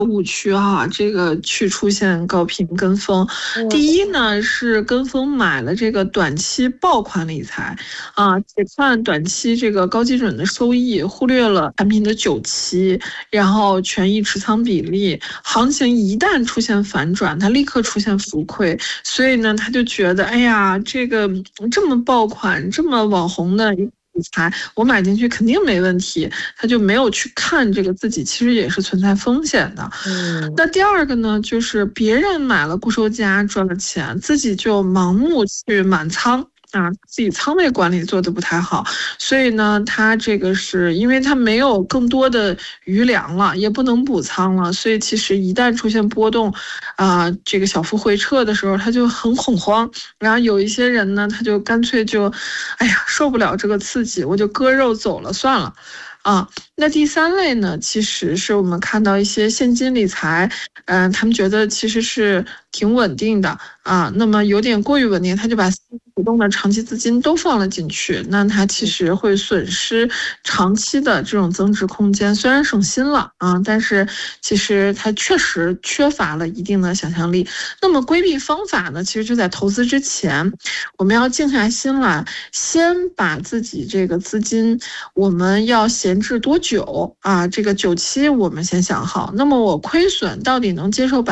误区哈，这个去出现高频跟风。第一呢是跟风买了这个短期爆款理财啊，只看短期这个高基准的收益，忽略了产品的久期，然后权益持仓比例，行情一旦出现反转，它立刻出现浮亏，所以呢他就觉得哎呀，这个这么爆款这么网红的理财，我买进去肯定没问题，他就没有去看这个自己其实也是存在风险的。那第二个呢，就是别人买了固收加赚了钱，自己就盲目去满仓。自己仓位管理做得不太好，所以呢，他这个是因为他没有更多的余粮了，也不能补仓了，所以其实一旦出现波动，这个小幅回撤的时候，他就很恐慌。然后有一些人呢，他就干脆就，哎呀，受不了这个刺激，我就割肉走了算了。那第三类呢，其实是我们看到一些现金理财，他们觉得其实是挺稳定的那么有点过于稳定，他就把主动的长期资金都放了进去，那他其实会损失长期的这种增值空间，虽然省心了但是其实它确实缺乏了一定的想象力。那么规避方法呢，其实就在投资之前，我们要静下心来，先把自己这个资金我们要闲置多久这个久期我们先想好。那么我亏损到底能接受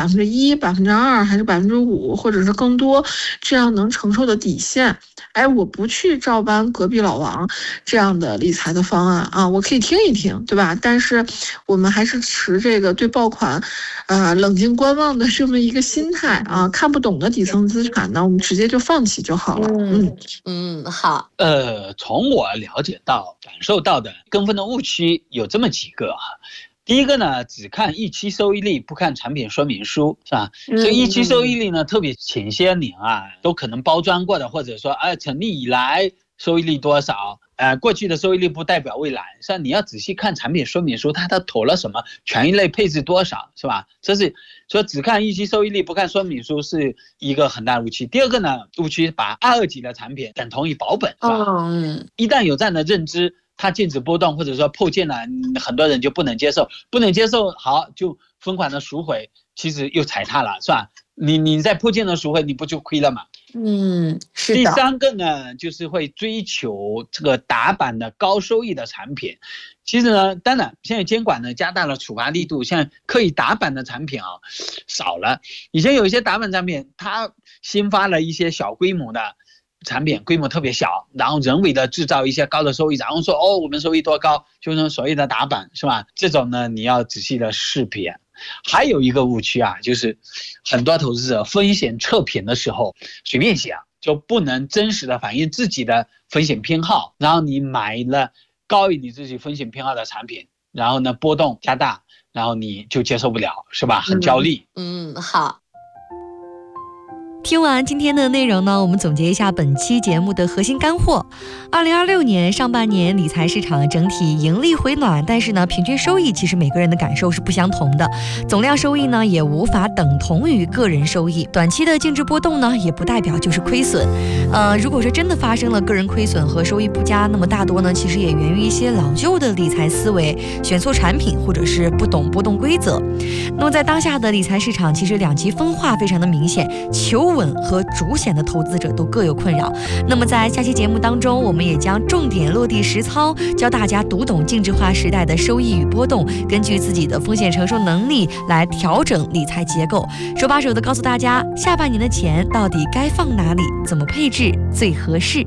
1%、2%还是5%，或者是更多，这样能承受的底线。我不去照搬隔壁老王这样的理财的方案我可以听一听，对吧？但是我们还是持这个对爆款冷静观望的这么一个心态看不懂的底层资产呢，我们直接就放弃就好了。 好。 从我了解到感受到的跟风的误区有这么几个第一个呢，只看预期收益率，不看产品说明书，是吧？这预期收益率呢，特别前些年都可能包装过的，或者说成立以来收益率多少，过去的收益率不代表未来，是吧？你要仔细看产品说明书，它投了什么，权益类配置多少，是吧？这是说只看预期收益率，不看说明书是一个很大的误区。第二个呢，误区把2、2级的产品等同于保本，是吧？一旦有这样的认知，它禁止波动或者说破件了，很多人就不能接受，好就疯狂的赎回，其实又踩踏了，是吧？你在破件的赎回，你不就亏了吗？ 是的。 第三个呢，就是会追求这个打板的高收益的产品。其实呢，当然现在监管呢加大了处罚力度，现在可以打板的产品少了。以前有一些打板产品，它新发了一些小规模的产品，规模特别小，然后人为的制造一些高的收益，然后说我们收益多高，就是所谓的打板，是吧？这种呢你要仔细的识别。还有一个误区就是很多投资者风险测评的时候随便写，就不能真实的反映自己的风险偏好，然后你买了高于你自己风险偏好的产品，然后呢波动加大，然后你就接受不了，是吧？很焦虑。 好。 听完今天的内容呢，我们总结一下本期节目的核心干货。2026年上半年理财市场整体盈利回暖，但是呢，平均收益其实每个人的感受是不相同的，总量收益呢也无法等同于个人收益，短期的净值波动呢也不代表就是亏损。如果说真的发生了个人亏损和收益不佳，那么大多呢其实也源于一些老旧的理财思维，选错产品或者是不懂波动规则。那么在当下的理财市场，其实两极分化非常的明显，求稳和主险的投资者都各有困扰。那么在下期节目当中，我们也将重点落地实操，教大家读懂净值化时代的收益与波动，根据自己的风险承受能力来调整理财结构，手把手的告诉大家下半年的钱到底该放哪里，怎么配置最合适。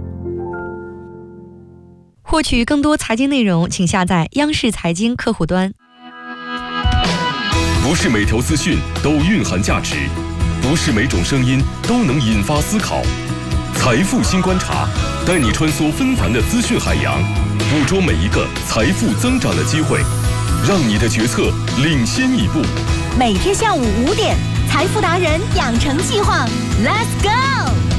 获取更多财经内容，请下载央视财经客户端。 不是每条资讯都蕴含价值，不是每种声音都能引发思考。财富新观察，带你穿梭纷繁的资讯海洋，捕捉每一个财富增长的机会，让你的决策领先一步。 每天下午5点，财富达人养成计划 ，Let's go！